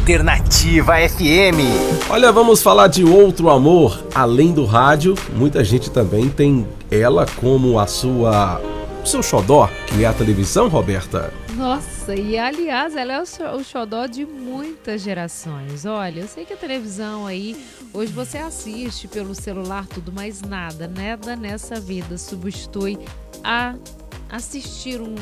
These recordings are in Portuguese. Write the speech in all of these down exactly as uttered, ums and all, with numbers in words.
Alternativa F M. Olha, vamos falar de outro amor. Além do rádio, muita gente também tem ela como a sua... seu xodó, que é a televisão, Roberta. Nossa, e aliás, ela é o, xo- o xodó de muitas gerações. Olha, eu sei que a televisão aí, hoje você assiste pelo celular tudo, mas nada, nada nessa vida substitui a assistir um,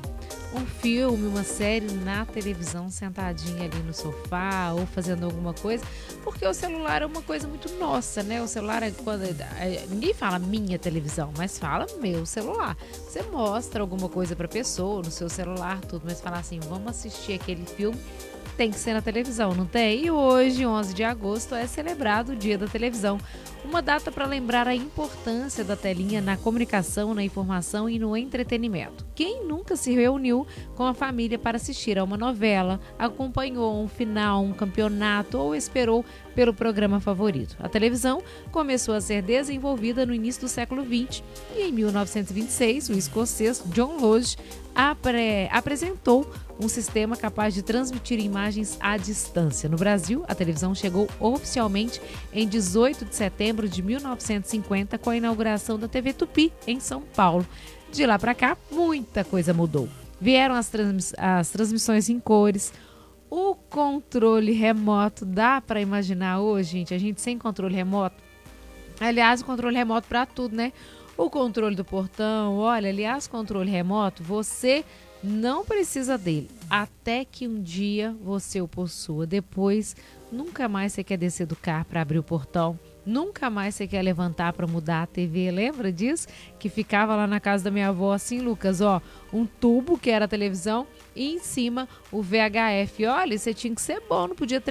um filme, uma série na televisão, sentadinha ali no sofá ou fazendo alguma coisa, porque o celular é uma coisa muito nossa, né? O celular é quando é, ninguém fala minha televisão, mas fala meu celular. Você mostra alguma coisa pra pessoa no seu celular, tudo, mas fala assim, vamos assistir aquele filme, tem que ser na televisão, não tem? E hoje, onze de agosto, é celebrado o Dia da Televisão. Uma data para lembrar a importância da telinha na comunicação, na informação e no entretenimento. Quem nunca se reuniu com a família para assistir a uma novela, acompanhou um final, um campeonato ou esperou pelo programa favorito? A televisão começou a ser desenvolvida no início do século vinte e em mil novecentos e vinte e seis, o escocês John Lodge apre- apresentou um sistema capaz de transmitir imagens à distância. No Brasil, a televisão chegou oficialmente em dezoito de setembro de mil novecentos e cinquenta com a inauguração da T V Tupi em São Paulo. De lá para cá, muita coisa mudou. Vieram as, trans- as transmissões em cores, o controle remoto. Dá para imaginar hoje, gente, a gente sem controle remoto? Aliás, o controle remoto para tudo, né? O controle do portão, olha, aliás, controle remoto, você não precisa dele, até que um dia você o possua. Depois, nunca mais você quer descer do carro para abrir o portão, nunca mais você quer levantar para mudar a T V. Lembra disso? Que ficava lá na casa da minha avó assim, Lucas, ó, um tubo que era a televisão e em cima o V H F. Olha, você tinha que ser bom, não podia